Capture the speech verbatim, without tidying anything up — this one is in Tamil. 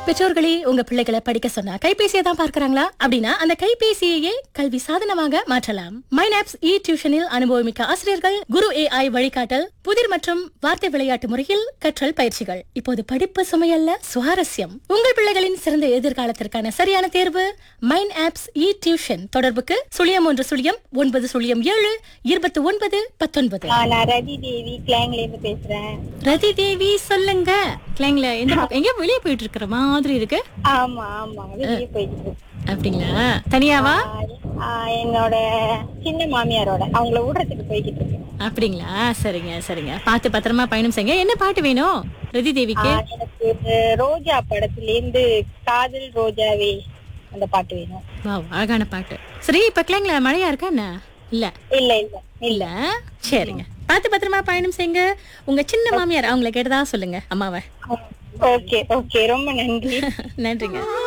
பெற்றோர்களே, உங்க பிள்ளைகளை படிக்க சொன்னா கைபேசியை தான் பார்க்கறாங்களா? அப்படின்னா அந்த கைபேசியையே கல்வி சாதனமாக மாற்றலாம். மைனாப்ஸ் இ டியூஷனில் அனுபவமிக்க ஆசிரியர்கள், குரு ஏஐ வழிகாட்டல், புதிர் மற்றும் வார்த்தை விளையாட்டு முறையில் கற்றல் பயிற்சிகள். இப்போது படிப்பு சுமையல்ல, சுவாரஸ்யம். உங்கள் பிள்ளைகளின் சிறந்த எதிர்காலத்திற்கான சரியான தேர்வு மைனாப்ஸ் இ டியூஷன். தொடர்புக்கு சுழியம் ஒன்று சுழியம் ஒன்பது சுழியம் ஏழு இருபத்தி ஒன்பது பத்தொன்பது. ஆ, நான் ரதி தேவி கிளாங்ல இருந்து பேசுறேன். ரதி தேவி, சொல்லுங்க. கிளைங்ல எந்த பக்கம்? எங்கேயோ வெளியே போயிட்டு இருக்கிற மாதிரி இருக்கு. ஆமா ஆமா வெளியே போயிட்டு இருக்கேன். அப்படிங்களா? தனியாவா? ஆ, என்னோட சின்ன மாமியாரோட அவங்கள விடுறதுக்கு போய்கிட்டு இருக்கேன். அப்படிங்களா? சரிங்க சரிங்க, பார்த்து பத்திரமா பயணம் செய்யுங்க. என்ன பாட்டு வேணும் ரதி ஆ, தேவிக்கு? எனக்கு இந்த ரோஜா படத்துல இருந்து காதல் ரோஜாவே அந்த பாட்டு வேணும். வாவ், அழகான பாட்டு. சரி, இப்ப கிளைங்ல மழையா இருக்கா என்ன? இல்ல இல்ல இல்ல இல்ல. சரிங்க, பார்த்து பத்திரமா பயணம் செய்யுங்க. உங்க சின்ன மாமியார் அவங்கள கேட்டதா சொல்லுங்க, அம்மாவை. ஓகே ஓகே, ரொம்ப நன்றி. நன்றிங்க.